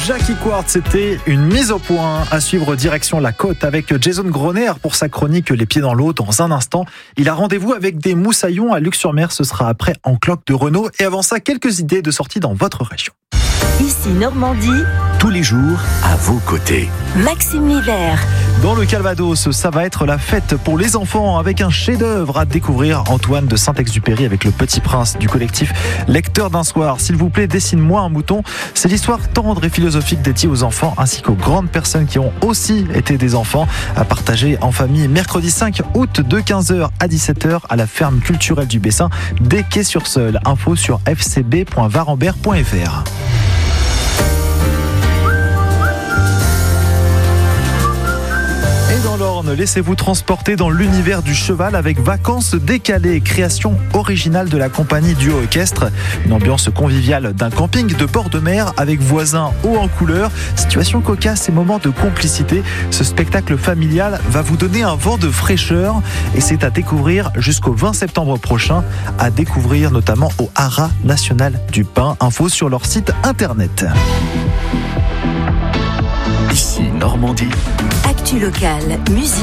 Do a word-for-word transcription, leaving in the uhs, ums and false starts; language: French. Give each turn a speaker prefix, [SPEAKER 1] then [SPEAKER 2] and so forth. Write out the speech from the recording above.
[SPEAKER 1] Jackie Quartz, c'était une mise au point à suivre direction la côte avec Jason Groner pour sa chronique Les Pieds dans l'eau. Dans un instant, il a rendez-vous avec des moussaillons à Luc-sur-Mer. Ce sera après En Cloque de Renault. Et avant ça, quelques idées de sortie dans votre région.
[SPEAKER 2] Ici Normandie,
[SPEAKER 3] tous les jours à vos côtés.
[SPEAKER 2] Maxime Miller.
[SPEAKER 1] Dans le Calvados, ça va être la fête pour les enfants avec un chef-d'œuvre à découvrir. Antoine de Saint-Exupéry avec Le Petit Prince du collectif Lecteur d'un soir. S'il vous plaît, dessine-moi un mouton. C'est l'histoire tendre et philosophique dédiée aux enfants ainsi qu'aux grandes personnes qui ont aussi été des enfants, à partager en famille mercredi cinq août de quinze heures à dix-sept heures à la ferme culturelle du Bessin des Quais-sur-Seulles. Info sur f c b point varambert point f r. Et dans l'Orne, laissez-vous transporter dans l'univers du cheval avec Vacances décalées, création originale de la compagnie Duo Équestre. Une ambiance conviviale d'un camping de bord de mer avec voisins haut en couleur, situation cocasse et moments de complicité. Ce spectacle familial va vous donner un vent de fraîcheur et c'est à découvrir jusqu'au vingt septembre prochain, à découvrir notamment au Haras National du Pin. Info sur leur site internet.
[SPEAKER 3] Ici Normandie.
[SPEAKER 2] Actu locale, musique.